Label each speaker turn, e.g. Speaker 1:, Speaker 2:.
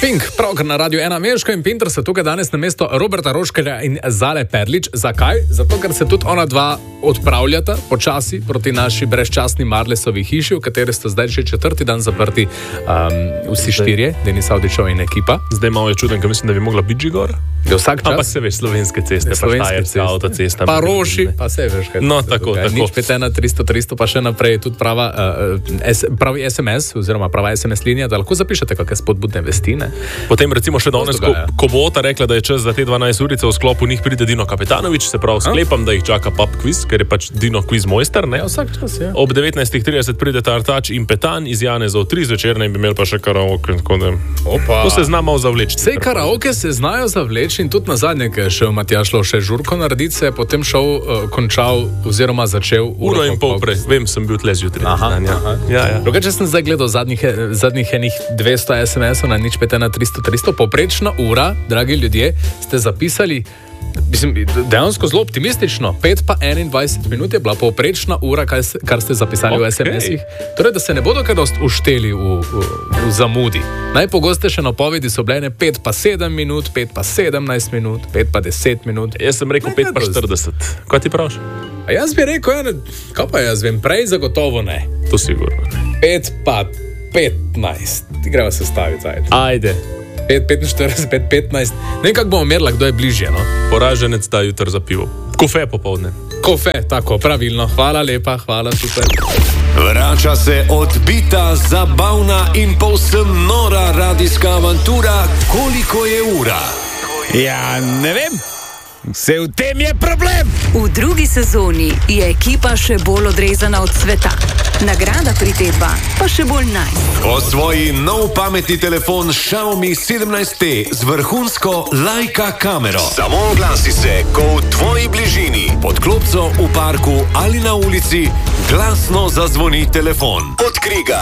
Speaker 1: Pink, pravkar na radiju 1 Meško in Pinter so tukaj danes na mesto Roberta Roškarja in Zale Perlič. Zakaj? Zato, ker se tudi ona dva odpravljata počasi proti naši brezčasni Marlesovi hiši, v kateri sta zdaj že 4. dan zaprti vsi štirje, Denis Avdićev in ekipa.
Speaker 2: Zdaj malo je čuden, ker mislim, da bi mogla biti Žigor.
Speaker 1: Vsak čas.
Speaker 2: Pa se veš, slovenske ceste, pa štajerska avtocesta.
Speaker 1: Pa Roši, pa se veš.
Speaker 2: No, tako.
Speaker 1: Nič 5 300, pa še naprej tudi pravi SMS, oziroma prava SMS linija, da lahko zapišete kakšne spodbudne vesti.
Speaker 2: Potem recimo še danes, ko bo Ota rekla, da je čas za te 12 urice, v sklopu njih pride Dino Kapetanović, se pravi sklepam, da jih čaka pub quiz, ker je pač Dino quiz mojster, ne?
Speaker 1: Vsak čas, ja.
Speaker 2: Ob 19:30 prideta Artač in Petan iz Janezov 3 zvečerne in bi imeli pa še karaoke. To se zna malo zavleči.
Speaker 1: Sej karaoke se znajo zavleči in tudi na zadnje, ker je šel Matjaž Lovše žurko narediti, se je potem šel, končal oziroma začel
Speaker 2: uro in pol prej. Vem, sem bil tle zjutraj. Ja.
Speaker 1: Drugače sem zdaj gledal zadnjih enih 200 SMS-ov na 051 300, poprečna ura, dragi ljudje, ste zapisali, mislim, dejansko zelo optimistično, 5 pa 21 minut je bila poprečna ura, kar ste zapisali v SMS-ih. Torej, da se ne bodo kaj dost ušteli v zamudi. Najpogostejše napovedi so bile 5 pa 7 minut, 5 pa 17 minut, 5 pa 10 minut.
Speaker 2: Jaz sem rekel 5 pa 40. Kaj ti praviš?
Speaker 1: A jaz bi rekel, kaj pa jaz vem, prej zagotovo ne.
Speaker 2: To sigurno.
Speaker 1: 5 pa 15. Ti greva se staviti,
Speaker 2: Ajde.
Speaker 1: 5, 45, 5, 15. Nekako bomo merila, kdo je bližje, no?
Speaker 2: Poraženec da jutr za pivo. Kofe popovdne.
Speaker 1: Kofe, tako, pravilno. Hvala lepa, hvala, super.
Speaker 3: Vrača se odbita, zabavna in povsem nora radijska avantura Koliko je ura?
Speaker 4: Ja, ne vem. Vse v tem je problem.
Speaker 5: V drugi sezoni je ekipa še bolj odrezana od sveta. Nagrada pritedba pa še bolj
Speaker 3: Osvoji nov pametni telefon Xiaomi 17T z vrhunsko Leica kamero. Samo oglasi se, ko v tvoji bližini, pod klopco, v parku ali na ulici, glasno zazvoni telefon. Odkri ga